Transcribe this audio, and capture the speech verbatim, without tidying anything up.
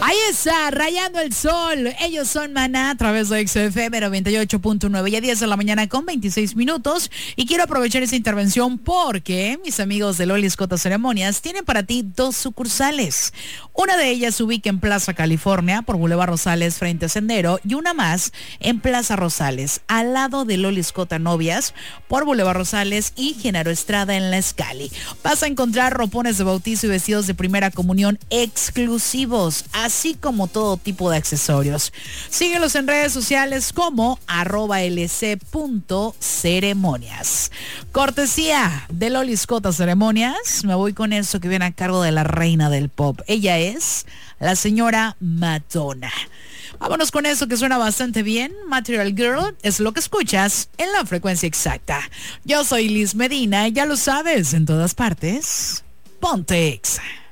Ahí está, rayando el sol. Ellos son Maná a través de X F M noventa y ocho punto nueve. Ya diez de la mañana con veintiséis minutos. Y quiero aprovechar esta intervención porque mis amigos de Loli Escota Ceremonias tienen para ti dos sucursales. Una de ellas se ubica en Plaza California por Boulevard Rosales frente a Sendero y una más en Plaza Rosales al lado de Loli Escota Novias por Boulevard Rosales y Genaro Estrada en La Escali. Vas a encontrar ropones de bautizo y vestidos de primera comunión exclusivos, así como todo tipo de accesorios. Síguelos en redes sociales como arroba lc.ceremonias. Cortesía de Loli Escota Ceremonias. Me voy con eso que viene a cargo de la reina del pop. Ella es la señora Madonna. Vámonos con eso que suena bastante bien. Material Girl es lo que escuchas en la frecuencia exacta. Yo soy Liz Medina y ya lo sabes, en todas partes, Ponte Exa.